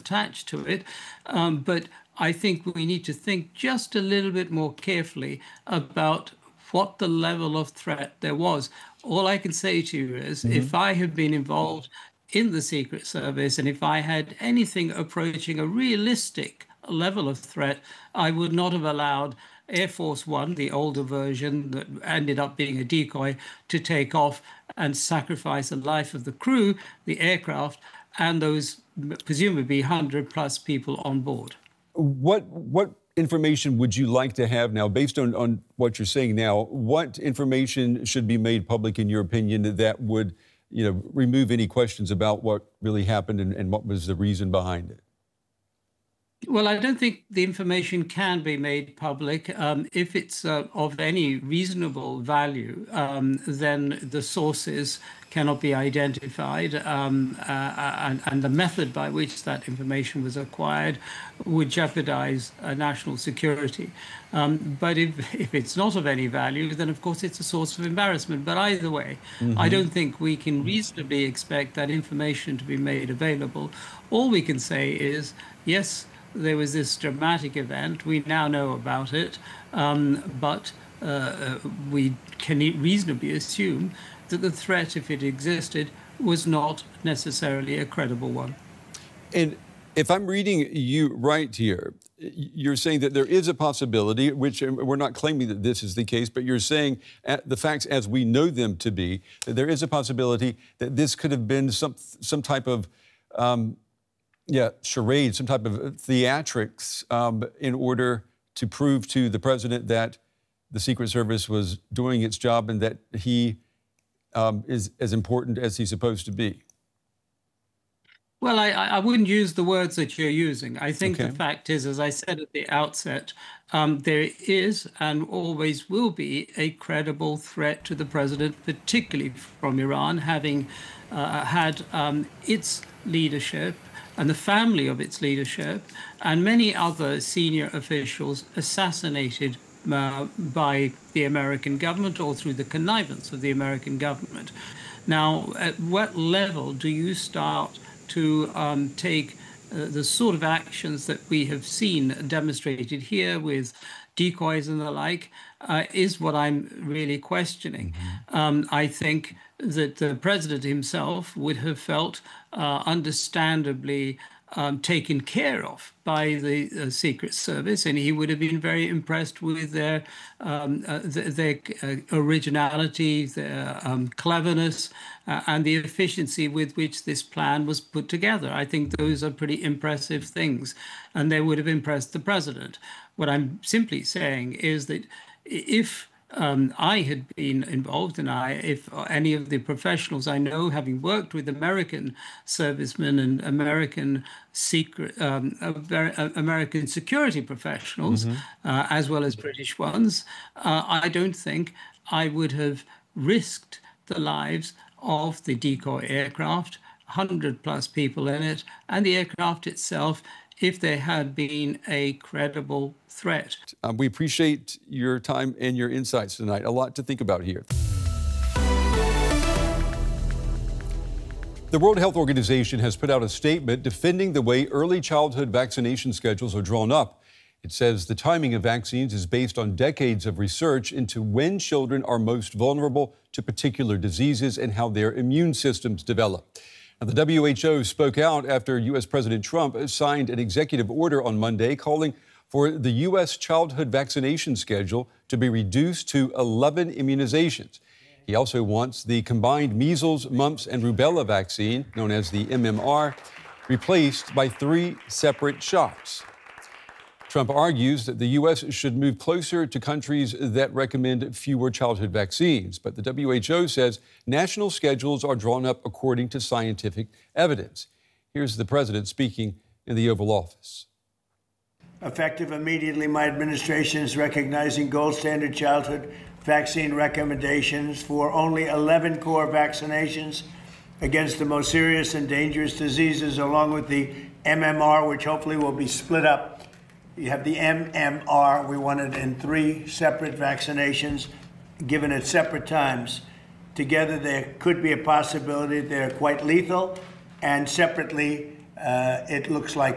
attached to it. But I think we need to think just a little bit more carefully about what the level of threat there was. All I can say to you is, if I had been involved in the Secret Service and if I had anything approaching a realistic level of threat, I would not have allowed Air Force One, the older version that ended up being a decoy, to take off and sacrifice the life of the crew, the aircraft, and those presumably 100+ people on board. What information would you like to have now, based on what you're saying now? What information should be made public, in your opinion, that would, remove any questions about what really happened and what was the reason behind it? Well, I don't think the information can be made public. If it's of any reasonable value, then the sources cannot be identified, and the method by which that information was acquired would jeopardize national security. But if it's not of any value, then of course it's a source of embarrassment. But either way, I don't think we can reasonably expect that information to be made available. All we can say is, yes, there was this dramatic event. We now know about it, but we can reasonably assume that the threat, if it existed, was not necessarily a credible one. And if I'm reading you right here, you're saying that there is a possibility, which we're not claiming that this is the case, but you're saying the facts as we know them to be, that there is a possibility that this could have been some type of charade, some type of theatrics in order to prove to the president that the Secret Service was doing its job and that he is as important as he's supposed to be. Well, I wouldn't use the words that you're using. I think the fact is, as I said at the outset, there is and always will be a credible threat to the president, particularly from Iran, having had its leadership and the family of its leadership and many other senior officials assassinated by the American government or through the connivance of the American government. Now, at what level do you start to take the sort of actions that we have seen demonstrated here with decoys and the like, is what I'm really questioning. I think that the president himself would have felt understandably taken care of by the Secret Service, and he would have been very impressed with their originality, their cleverness, and the efficiency with which this plan was put together. I think those are pretty impressive things, and they would have impressed the president. What I'm simply saying is that if I had been involved, and if any of the professionals I know, having worked with American servicemen and American American security professionals, as well as British ones, I don't think I would have risked the lives of the decoy aircraft, 100+ people in it, and the aircraft itself, if there had been a credible threat. We appreciate your time and your insights tonight. A lot to think about here. The World Health Organization has put out a statement defending the way early childhood vaccination schedules are drawn up. It says the timing of vaccines is based on decades of research into when children are most vulnerable to particular diseases and how their immune systems develop. Now, the WHO spoke out after U.S. President Trump signed an executive order on Monday calling for the U.S. childhood vaccination schedule to be reduced to 11 immunizations. He also wants the combined measles, mumps, and rubella vaccine, known as the MMR, replaced by 3 separate shots. Trump argues that the U.S. should move closer to countries that recommend fewer childhood vaccines. But the WHO says national schedules are drawn up according to scientific evidence. Here's the president speaking in the Oval Office. Effective immediately, my administration is recognizing gold standard childhood vaccine recommendations for only 11 core vaccinations against the most serious and dangerous diseases, along with the MMR, which hopefully will be split up. You have the MMR, we want it in 3 separate vaccinations, given at separate times. Together, there could be a possibility they're quite lethal, and separately, it looks like